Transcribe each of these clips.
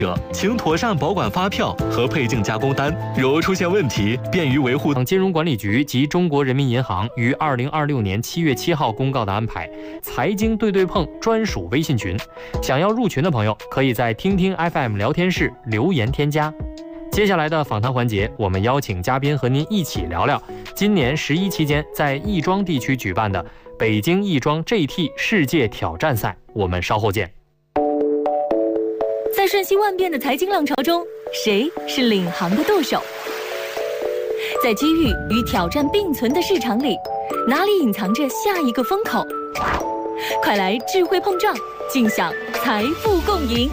请妥善保管发票和配镜加工单，如出现问题，便于维护。 金融管理局及中国人民银行于2026年7月7号公告的安排，财经对对碰专属微信群，想要入群的朋友，可以在听听 FM 聊天室留言添加。接下来的访谈环节，我们邀请嘉宾和您一起聊聊今年11期间在亦庄地区举办的北京亦庄 GT 世界挑战赛。我们稍后见。 在瞬息万变的财经浪潮中，谁是领航的舵手？在机遇与挑战并存的市场里，哪里隐藏着下一个风口？快来智慧碰撞，尽享财富共赢。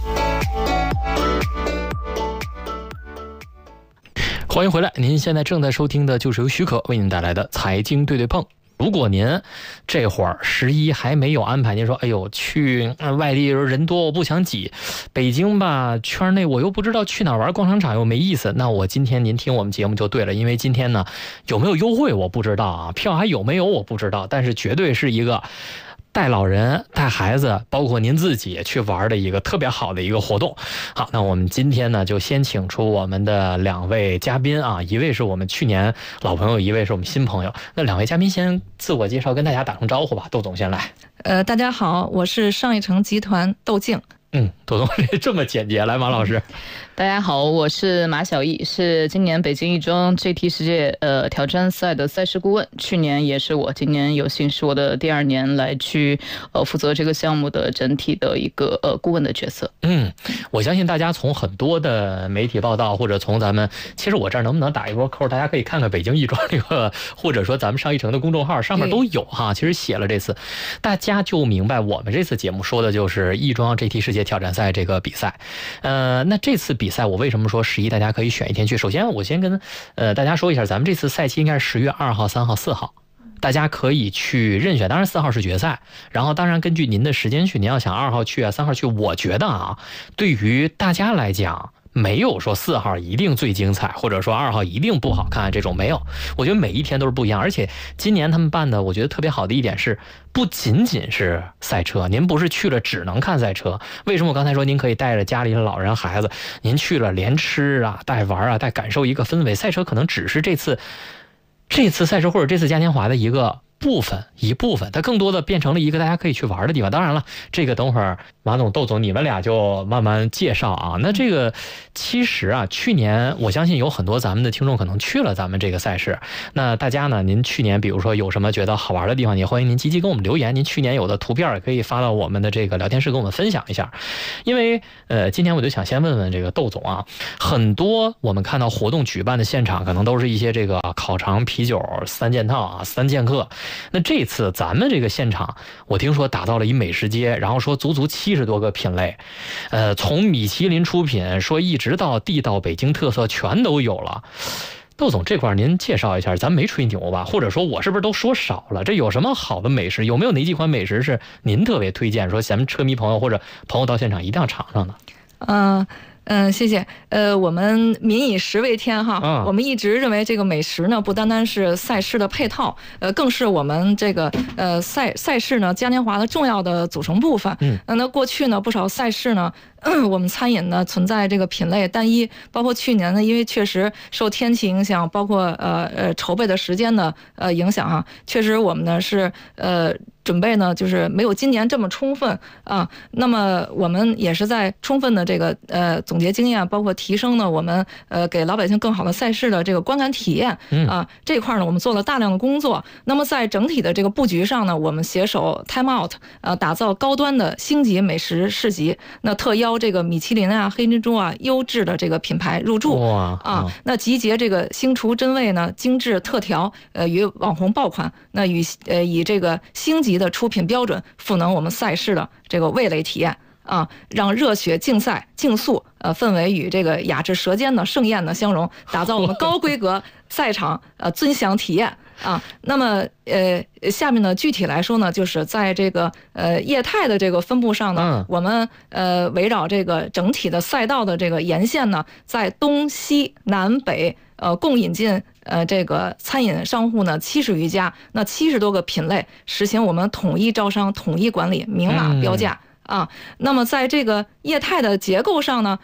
欢迎回来，您现在正在收听的就是由许可为您带来的财经对对碰。如果您这会儿11还没有安排，您说哎呦去外地人多我不想挤，北京吧圈内我又不知道去哪玩，逛商场又没意思，那我今天您听我们节目就对了，因为今天呢有没有优惠我不知道啊，票还有没有我不知道，但是绝对是一个带老人带孩子包括您自己去玩的一个特别好的一个活动。好，那我们今天呢就先请出我们的两位嘉宾啊，一位是我们去年老朋友，一位是我们新朋友。那两位嘉宾先自我介绍，跟大家打声招呼吧。窦总先来。 大家好，我是上一城集团窦静。 窦总这么简洁，来马老师。 大家好，我是马小艺，是今年北京亦庄 GT 世界挑战赛的赛事顾问。去年也是我，今年有幸是我的第2年来去负责这个项目的整体的一个顾问的角色。 我相信大家从很多的媒体报道，或者从咱们，其实我这儿能不能打一波扣，大家可以看看北京亦庄这个，或者说咱们上一城的公众号上面都有哈。其实写了这次，大家就明白我们这次节目说的就是亦庄 GT 世界挑战赛这个比赛。那这次比赛我为什么说11大家可以选一天去？首先我先跟大家说一下，咱们这次赛期应该是10月2号、3号、4号，大家可以去任选。当然4号是决赛，然后当然根据您的时间去，您要想2号去啊、3号去，我觉得啊，对于大家来讲，没有说4号一定最精彩，或者说2号一定不好看，这种没有。我觉得每一天都是不一样，而且今年他们办的，我觉得特别好的一点是，不仅仅是赛车，您不是去了只能看赛车。为什么我刚才说您可以带着家里的老人孩子，您去了连吃啊、带玩啊、带感受一个氛围。赛车可能只是这次赛车或者这次嘉年华的一部分，它更多的变成了一个大家可以去玩的地方。当然了，这个等会儿马总、窦总你们俩就慢慢介绍啊。那这个其实啊，去年我相信有很多咱们的听众可能去了咱们这个赛事。那大家呢，您去年比如说有什么觉得好玩的地方，也欢迎您积极跟我们留言。您去年有的图片也可以发到我们的这个聊天室跟我们分享一下。因为今天我就想先问问这个窦总啊，很多我们看到活动举办的现场，可能都是一些这个烤肠、啤酒3件套啊、3剑客。那这次咱们这个现场，我听说打造了一美食街，然后说足足70多个品类，从米其林出品说一直到地道北京特色全都有了。窦总这块您介绍一下，咱没吹牛吧？或者说我是不是都说少了？这有什么好的美食？有没有哪几款美食是您特别推荐，说咱们车迷朋友或者朋友到现场一定要尝尝的？ 谢谢。我们民以食为天哈，我们一直认为这个美食呢，不单单是赛事的配套，更是我们这个赛事呢嘉年华的重要的组成部分。那过去呢，不少赛事呢，我们餐饮呢存在这个品类单一，包括去年呢，因为确实受天气影响，包括筹备的时间的影响哈，确实我们呢是准备呢就是没有今年这么充分啊。那么我们也是在充分的这个总结经验，包括提升呢我们给老百姓更好的赛事的这个观感体验啊，这块呢我们做了大量的工作。那么在整体的这个布局上呢，我们携手 Time Out 打造高端的星级美食市集，那特邀这个米其林啊、黑珍珠啊优质的这个品牌入驻那集结这个星厨真味呢、精致特调与网红爆款，那以这个星级的出品标准赋能我们赛事的这个味蕾体验啊，让热血竞赛竞速氛围与这个雅致舌尖的盛宴的相融，打造我们高规格赛场尊享体验啊。那么下面呢，具体来说呢，就是在这个业态的这个分布上呢，我们围绕这个整体的赛道的这个沿线呢，在东西南北共引进这个餐饮商户呢70余家，那70多个品类，实行我们统一招商、统一管理、明码标价。那么在这个业态的结构上呢，